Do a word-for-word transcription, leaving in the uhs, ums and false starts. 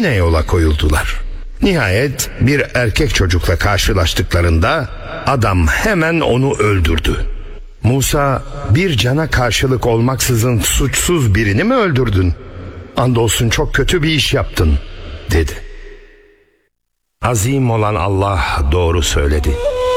yine yola koyuldular. Nihayet bir erkek çocukla karşılaştıklarında adam hemen onu öldürdü. Musa, bir cana karşılık olmaksızın suçsuz birini mi öldürdün? Andolsun çok kötü bir iş yaptın, dedi. Azim olan Allah doğru söyledi.